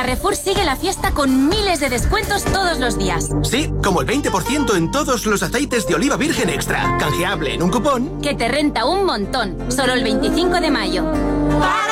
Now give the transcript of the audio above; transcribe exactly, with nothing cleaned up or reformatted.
Carrefour sigue la fiesta con miles de descuentos todos los días. Sí, como el veinte por ciento en todos los aceites de oliva virgen extra. Canjeable en un cupón que te renta un montón. Solo el veinticinco de mayo.